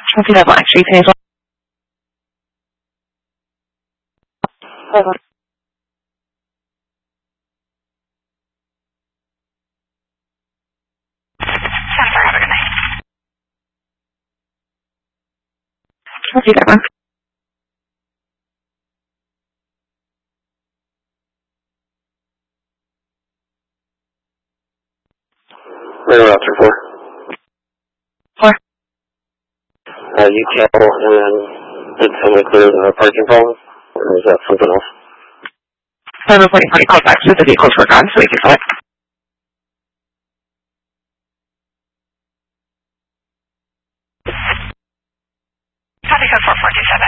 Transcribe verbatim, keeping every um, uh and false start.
If you have one extra, you can as well. I'll do that one. Radar option four. Four. Uh, you cancel and then did somebody clear the parking problem? Or is that something else? I'm reporting party call back to the vehicles were gone, so we can select. Copy code four four two seven.